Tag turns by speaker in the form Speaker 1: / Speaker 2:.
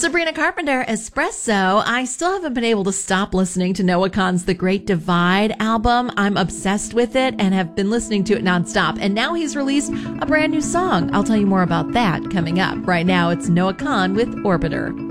Speaker 1: Sabrina Carpenter, Espresso. I still haven't been able to stop listening to Noah Kahan's The Great Divide album. I'm obsessed with it and have been listening to it nonstop. And now he's released a brand new song. I'll tell you more about that coming up. Right now, it's Noah Kahan with Orbiter.